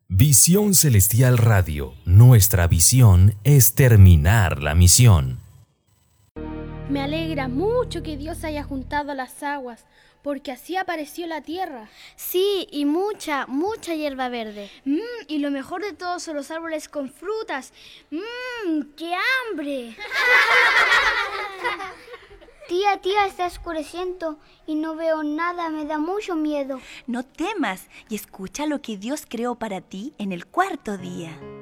Visión Celestial Radio, nuestra visión es terminar la misión. Me alegra mucho que Dios haya juntado las aguas, porque así apareció la tierra. Sí, y mucha hierba verde. Y lo mejor de todo son los árboles con frutas. ¡Qué hambre! Tía, está oscureciendo y no veo nada, me da mucho miedo. No temas y escucha lo que Dios creó para ti en el cuarto día.